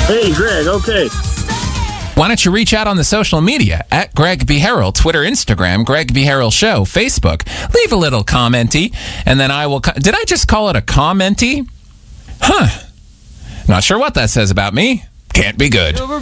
Hey, Greg, okay. Why don't you reach out on the social media at Greg B. Harrell, Twitter, Instagram, Greg B. Harrell Show, Facebook. Leave a little commenty, and then I will... Did I just call it a commenty? Huh. Not sure what that says about me. Can't be good.